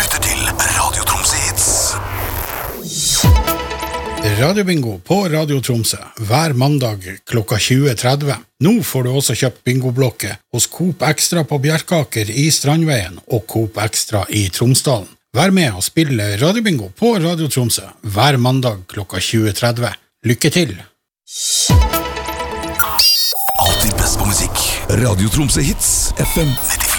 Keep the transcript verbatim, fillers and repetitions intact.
lytter til Radio Tromsø Hits. Radiobingo på Radio Tromsø hver mandag klokka tjue tretti. Nå får du også kjøpt bingoblokke hos Coop Extra på Bjerkaker i Strandveien og Coop Extra i Tromsdalen. Vær med og spille Radiobingo på Radio Tromsø hver mandag klokka tjue tretti. Lykke til! Alltid best på musikk. Radio Tromsø Hits, F M nittifem